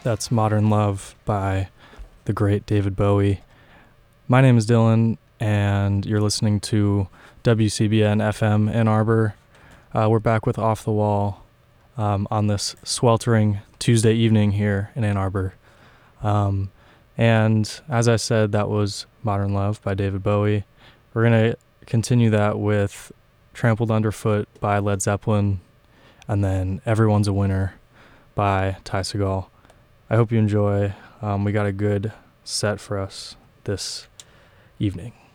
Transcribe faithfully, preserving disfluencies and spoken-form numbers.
That's Modern Love by the great David Bowie. My name is Dylan, and you're listening to W C B N F M Ann Arbor. Uh, we're back with Off the Wall um, on this sweltering Tuesday evening here in Ann Arbor. Um, and as I said, that was Modern Love by David Bowie. We're going to continue that with Trampled Underfoot by Led Zeppelin, and then Everyone's a Winner by Ty Segall. I hope you enjoy. Um, we got a good set for us this evening.